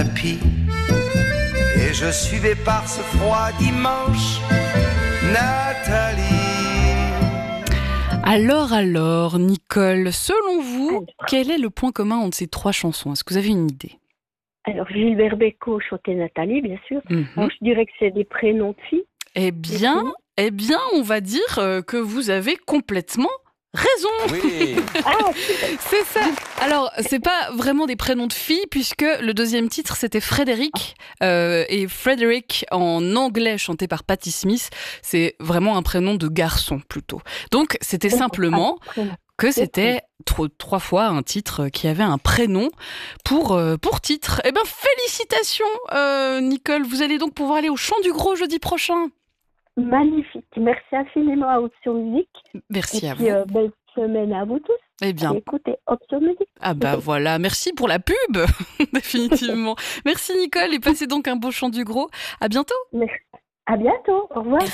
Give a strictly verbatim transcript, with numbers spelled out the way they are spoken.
Et je suivais par ce froid dimanche Nathalie. Alors, alors, Nicole, selon vous, quel est le point commun entre ces trois chansons ? Est-ce que vous avez une idée ? Alors, Gilbert Bécaud chantait Nathalie, bien sûr. Mm-hmm. Alors, je dirais que c'est des prénoms de filles. Eh bien, eh bien, on va dire que vous avez complètement raison. Oui. Ah, c'est ça. Alors, c'est pas vraiment des prénoms de filles puisque le deuxième titre c'était Frédéric euh, et Frederick en anglais chanté par Patti Smith, c'est vraiment un prénom de garçon plutôt. Donc, c'était simplement que c'était trois, trois fois un titre qui avait un prénom pour euh, pour titre. Eh ben, félicitations, euh, Nicole. Vous allez donc pouvoir aller au Chant du Gros jeudi prochain. Magnifique. Merci infiniment à Option Musique. Merci et à puis, vous. Euh, belle semaine à vous tous. Eh bien. Et écoutez Option Musique. Ah bah voilà, merci pour la pub, définitivement. Merci Nicole et passez donc un beau Chant du Gros. À bientôt. Merci. À bientôt. Au revoir.